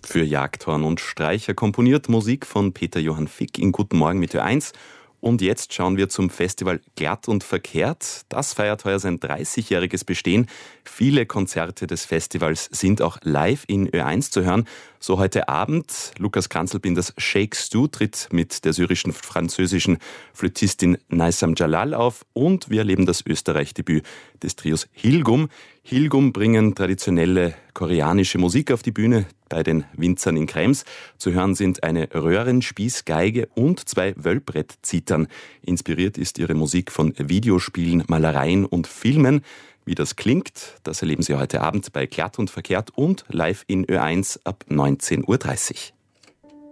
Für Jagdhorn und Streicher komponiert Musik von Peter Johann Fick in Guten Morgen mit Ö1. Und jetzt schauen wir zum Festival Glatt und Verkehrt. Das feiert heuer sein 30-jähriges Bestehen. Viele Konzerte des Festivals sind auch live in Ö1 zu hören. So heute Abend. Lukas Kranzelbinders Shake Stu tritt mit der syrischen-französischen Flötistin Naysam Jalal auf. Und wir erleben das Österreich-Debüt des Trios Hilgum. Hilgum bringen traditionelle koreanische Musik auf die Bühne bei den Winzern in Krems. Zu hören sind eine Röhrenspießgeige und 2 Wölbrettzitern. Inspiriert ist ihre Musik von Videospielen, Malereien und Filmen. Wie das klingt, das erleben Sie heute Abend bei Glatt und Verkehrt und live in Ö1 ab 19:30 Uhr.